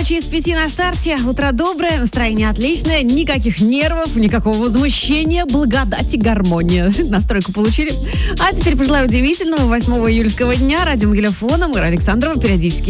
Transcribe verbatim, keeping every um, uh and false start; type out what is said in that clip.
Ночи из пяти на старте. Утро доброе, настроение отличное, никаких нервов, никакого возмущения, благодать и гармония. Настройку получили. А теперь пожелаю удивительного восьмого июльского дня. Радио Могилев фоном Ира Александрова периодически